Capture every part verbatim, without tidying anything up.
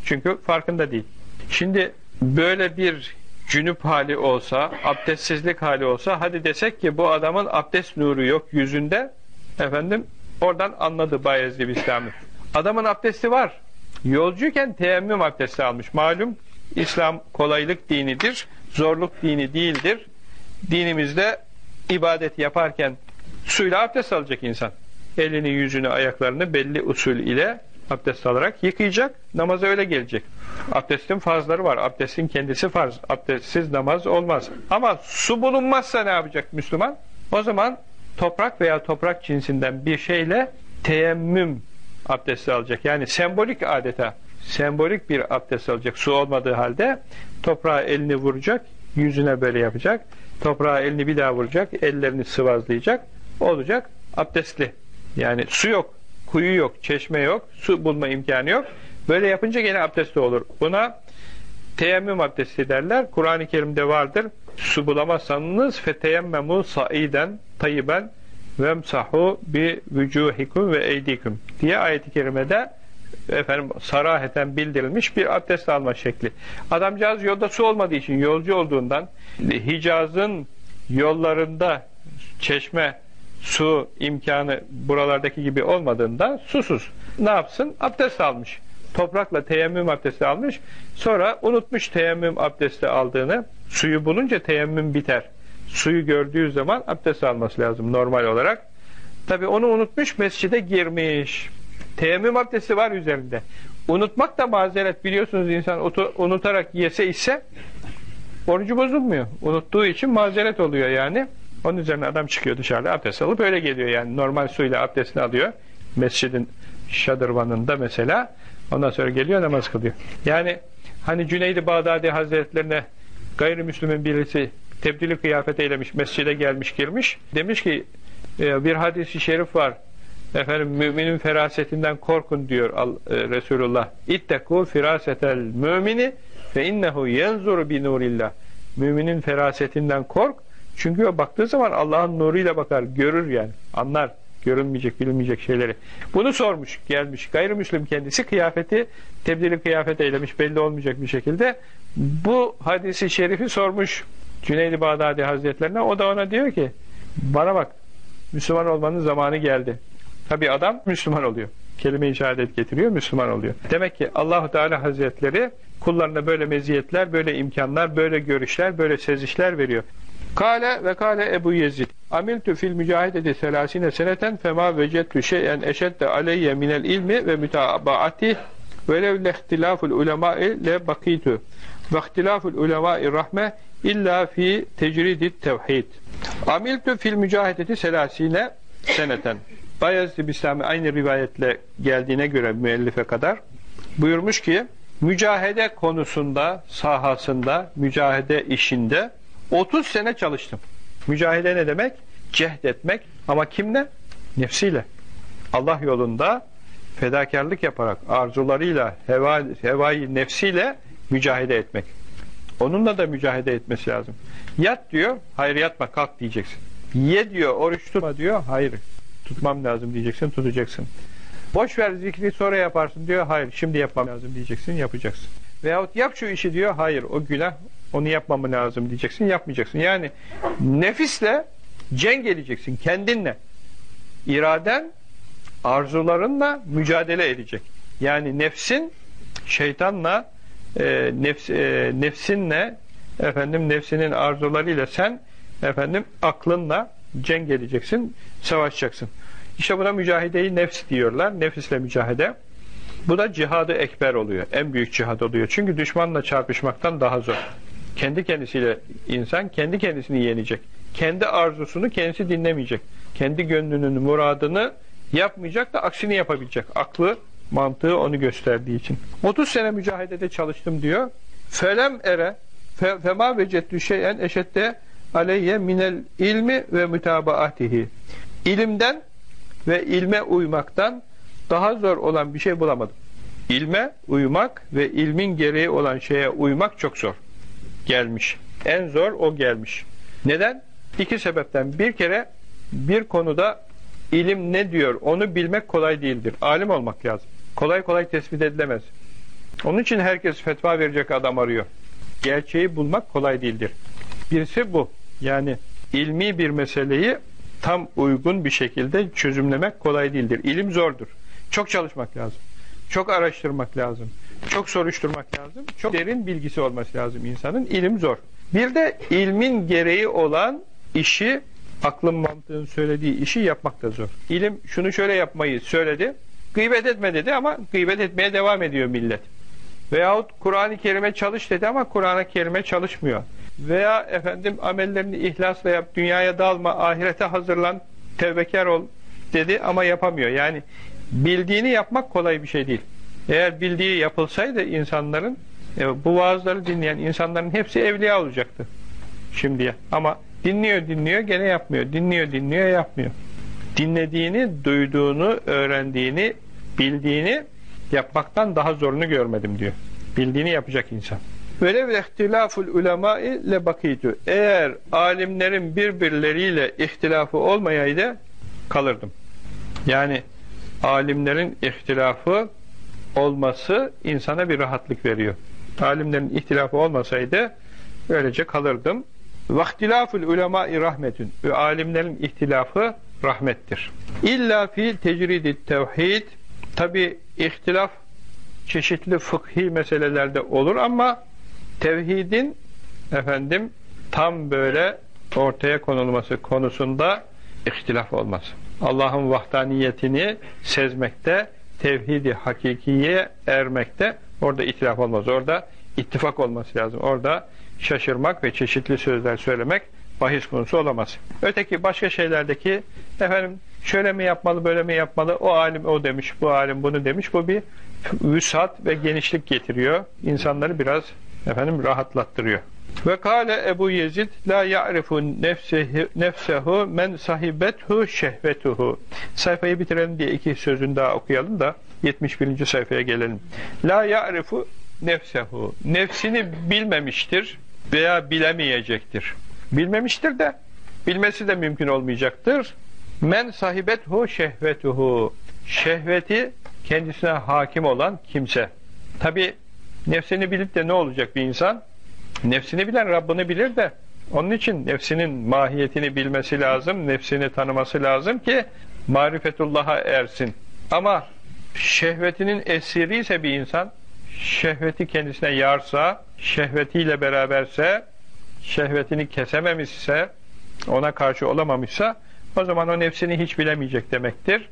Çünkü farkında değil. Şimdi böyle bir cünüp hali olsa, abdestsizlik hali olsa, hadi desek ki bu adamın abdest nuru yok yüzünde, efendim oradan anladı Bayezid Bistami. Adamın abdesti var. Yolcuyken teyemmüm abdesti almış. Malum İslam kolaylık dinidir, zorluk dini değildir. Dinimizde ibadet yaparken suyla abdest alacak insan. Elini, yüzünü, ayaklarını belli usul ile abdest alarak yıkayacak. Namaza öyle gelecek. Abdestin farzları var. Abdestin kendisi farz. Abdestsiz namaz olmaz. Ama su bulunmazsa ne yapacak Müslüman? O zaman toprak veya toprak cinsinden bir şeyle teyemmüm abdesti alacak. Yani sembolik adeta. Sembolik bir abdest alacak. Su olmadığı halde toprağa elini vuracak. Yüzüne böyle yapacak. Toprağa elini bir daha vuracak. Ellerini sıvazlayacak. Olacak abdestli. Yani su yok. Kuyu yok. Çeşme yok. Su bulma imkanı yok. Böyle yapınca gene abdestli olur. Buna teyemmüm abdesti derler. Kur'an-ı Kerim'de vardır. Su bulamazsanız feteyemmemu saiden tayyiben vemsahu bi vücuhikum ve eydikum diye ayet-i kerimede efendim saraheten bildirilmiş bir abdest alma şekli. Adamcağız yolda su olmadığı için, yolcu olduğundan, Hicaz'ın yollarında çeşme, su imkanı buralardaki gibi olmadığından susuz. Ne yapsın? Abdest almış. Toprakla teyemmüm abdesti almış. Sonra unutmuş teyemmüm abdesti aldığını. Suyu bulunca teyemmüm biter. Suyu gördüğü zaman abdest alması lazım normal olarak. Tabi onu unutmuş, mescide girmiş. Teyemmüm abdesti var üzerinde. Unutmak da mazeret, biliyorsunuz, insan unutarak yese ise orucu bozulmuyor. Unuttuğu için mazeret oluyor yani. Onun üzerine adam çıkıyor dışarıda abdest alıp öyle geliyor yani. Normal suyla abdestini alıyor. Mescidin şadırvanında mesela. Ondan sonra geliyor namaz kılıyor. Yani hani Cüneyd-i Bağdadi Hazretlerine gayrimüslimin birisi tebdili kıyafet eylemiş, mescide gelmiş girmiş. Demiş ki bir hadis-i şerif var. Efendim müminin ferasetinden korkun diyor Resulullah. İttekû firasetel mümini fe innehu yenzuru bi nurillah. Müminin ferasetinden kork. Çünkü o baktığı zaman Allah'ın nuruyla bakar, görür yani. Anlar görünmeyecek, bilinmeyecek şeyleri. Bunu sormuş, gelmiş. Gayrimüslim kendisi kıyafeti tebdili kıyafet eylemiş, belli olmayacak bir şekilde. Bu hadisi şerifi sormuş Cüneyd-i Bağdadi Hazretlerine. O da ona diyor ki, bana bak, Müslüman olmanın zamanı geldi. Tabi adam Müslüman oluyor. Kelime-i şehadet getiriyor, Müslüman oluyor. Demek ki Allah-u Teala Hazretleri kullarına böyle meziyetler, böyle imkanlar, böyle görüşler, böyle sezişler veriyor. Kale ve kale Ebu Yezid amiltu fil mücahideti selasine seneten fema vecettu şeyen eşedde aleyye minel ilmi ve mütabaati velev lehtilaful ulemâi le bakitu ve ihtilaful ulemâi rahme illa fi tecridit tevhid. Amiltu fil mücahideti selasine seneten. Bayezid Bistami aynı rivayetle geldiğine göre müellife kadar buyurmuş ki mücahede konusunda, sahasında, mücahede işinde otuz sene çalıştım. Mücahede ne demek? Cehd etmek. Ama kimle? Nefsiyle. Allah yolunda fedakarlık yaparak, arzularıyla, heva, hevai nefsiyle mücahede etmek. Onunla da mücahede etmesi lazım. Yat diyor, hayır yatma, kalk diyeceksin. Ye diyor, oruç tutma diyor, hayır tutmam lazım diyeceksin, tutacaksın. Boş ver zikri sonra yaparsın diyor, hayır şimdi yapmam lazım diyeceksin, yapacaksın. Veyahut yap şu işi diyor, hayır o günah, onu yapmamı lazım diyeceksin, yapmayacaksın. Yani nefisle cenk edeceksin, kendinle. İraden, arzularınla mücadele edecek. Yani nefsin, şeytanla, e, nefs, e, nefsinle, efendim nefsinin arzularıyla sen, efendim aklınla cenk edeceksin, savaşacaksın. İşte buna mücahide-i nefs diyorlar, nefisle mücahede. Bu da cihadı ekber oluyor, en büyük cihad oluyor. Çünkü düşmanla çarpışmaktan daha zor. Kendi kendisiyle insan kendi kendisini yenecek. Kendi arzusunu kendisi dinlemeyecek. Kendi gönlünün muradını yapmayacak da aksini yapabilecek. Aklı, mantığı onu gösterdiği için. otuz sene mücahedede çalıştım diyor. Felem ere fema vecettü şeyen eşette aleyye minel ilmi ve mütabaatihi. İlimden ve ilme uymaktan daha zor olan bir şey bulamadım. İlme uymak ve ilmin gereği olan şeye uymak çok zor. Gelmiş. En zor o gelmiş. Neden? İki sebepten. Bir kere bir konuda ilim ne diyor onu bilmek kolay değildir. Alim olmak lazım. Kolay kolay tespit edilemez. Onun için herkes fetva verecek adam arıyor. Gerçeği bulmak kolay değildir. Birisi bu. Yani ilmi bir meseleyi tam uygun bir şekilde çözümlemek kolay değildir. İlim zordur. Çok çalışmak lazım. Çok araştırmak lazım. Çok soruşturmak lazım. Çok derin bilgisi olması lazım insanın. İlim zor. Bir de ilmin gereği olan işi, aklın mantığın söylediği işi yapmak da zor. İlim şunu şöyle yapmayı söyledi, gıybet etme dedi ama gıybet etmeye devam ediyor millet. Veyahut Kur'an-ı Kerim'e çalış dedi ama Kur'an-ı Kerim'e çalışmıyor. Veya efendim amellerini ihlasla yap, dünyaya dalma, ahirete hazırlan, tevbekar ol dedi ama yapamıyor. Yani bildiğini yapmak kolay bir şey değil. Eğer bildiği yapılsaydı insanların, e, bu vaazları dinleyen insanların hepsi evliya olacaktı şimdiye. Ama dinliyor dinliyor gene yapmıyor. Dinliyor dinliyor yapmıyor. Dinlediğini, duyduğunu, öğrendiğini, bildiğini yapmaktan daha zorunu görmedim diyor. Bildiğini yapacak insan. Böyle bir ihtilaful ulemâi le bakîtü. Eğer alimlerin birbirleriyle ihtilafı olmayaydı kalırdım. Yani alimlerin ihtilafı olması insana bir rahatlık veriyor. Alimlerin ihtilafı olmasaydı böylece kalırdım. Vahtilaful ulemâi rahmetün. Alimlerin ihtilafı rahmettir. İlla fi tecridit tevhid. Tabi ihtilaf çeşitli fıkhi meselelerde olur ama tevhidin efendim tam böyle ortaya konulması konusunda ihtilaf olmaz. Allah'ın vahdaniyetini sezmekte, tevhidi hakikiye ermekte orada ihtilaf olmaz. Orada ittifak olması lazım. Orada şaşırmak ve çeşitli sözler söylemek bahis konusu olamaz. Öteki başka şeylerdeki efendim şöyle mi yapmalı, böyle mi yapmalı, o alim o demiş, bu alim bunu demiş, bu bir vüsat ve genişlik getiriyor. İnsanları biraz efendim rahatlattırıyor. Ve kâle Ebu Yezid la ya'rifu nefsehu, nefsehu men sahibethu şehvetuhu. Sayfayı bitirelim diye iki sözünü daha okuyalım da yetmiş birinci sayfaya gelelim. La ya'rifu nefsehu. Nefsini bilmemiştir veya bilemeyecektir. Bilmemiştir de bilmesi de mümkün olmayacaktır. Men sahibethu şehvetuhu. Şehveti kendisine hakim olan kimse. Tabi nefsini bilip de ne olacak bir insan? Nefsini bilen Rabbini bilir de onun için nefsinin mahiyetini bilmesi lazım, nefsini tanıması lazım ki marifetullah'a ersin. Ama şehvetinin esiri ise bir insan, şehveti kendisine yarsa, şehvetiyle beraberse, şehvetini kesememişse, ona karşı olamamışsa, o zaman o nefsini hiç bilemeyecek demektir.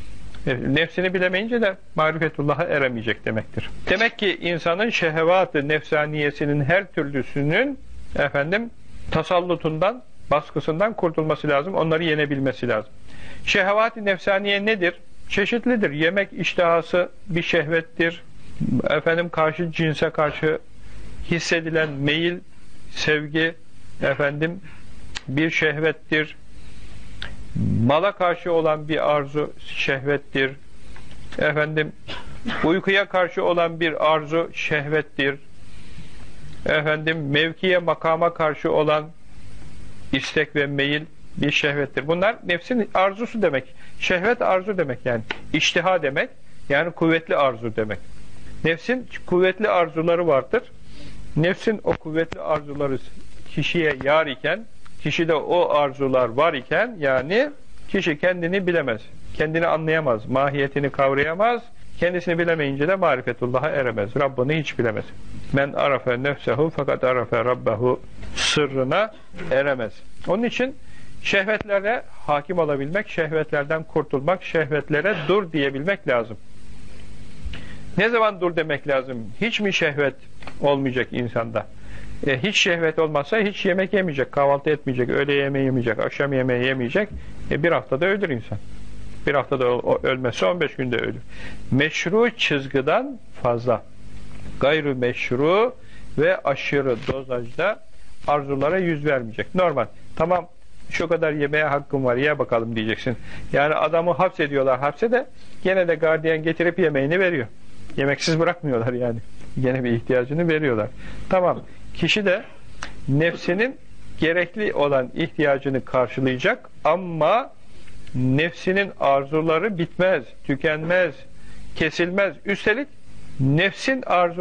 Nefsini bilemeyince de marifetullah'a eremeyecek demektir. Demek ki insanın şehvat-ı nefsaniyesinin her türlüsünün efendim tasallutundan, baskısından kurtulması lazım. Onları yenebilmesi lazım. Şehvat-ı nefsaniye nedir? Çeşitlidir. Yemek iştihası bir şehvettir. Efendim karşı cinse karşı hissedilen meyil, sevgi efendim bir şehvettir. Mala karşı olan bir arzu şehvettir. Efendim uykuya karşı olan bir arzu şehvettir. Efendim mevkiye, makama karşı olan istek ve meyil bir şehvettir. Bunlar nefsin arzusu demek. Şehvet arzu demek yani. İştiha demek. Yani kuvvetli arzu demek. Nefsin kuvvetli arzuları vardır. Nefsin o kuvvetli arzuları kişiye yar iken, kişide o arzular var iken yani kişi kendini bilemez. Kendini anlayamaz. Mahiyetini kavrayamaz. Kendisini bilemeyince de marifetullah'a eremez. Rabbini hiç bilemez. Men arafe nefsehu fakat arafe rabbehu sırrına eremez. Onun için şehvetlere hakim olabilmek, şehvetlerden kurtulmak, şehvetlere dur diyebilmek lazım. Ne zaman dur demek lazım? Hiç mi şehvet olmayacak insanda? E, hiç şehvet olmazsa hiç yemek yemeyecek, kahvaltı etmeyecek, öğle yemeği yemeyecek, akşam yemeği yemeyecek. E, bir haftada ölür insan. Bir haftada ölmezse on beş günde ölür. Meşru çizgiden fazla. Gayrı meşru ve aşırı dozajda arzulara yüz vermeyecek. Normal. Tamam şu kadar yemeğe hakkım var, ye bakalım diyeceksin. Yani adamı hapsediyorlar hapse de gene de gardiyan getirip yemeğini veriyor. Yemeksiz bırakmıyorlar yani. Gene bir ihtiyacını veriyorlar. Tamam. Kişi de nefsinin gerekli olan ihtiyacını karşılayacak ama nefsinin arzuları bitmez, tükenmez, kesilmez. Üstelik Nefsin arzu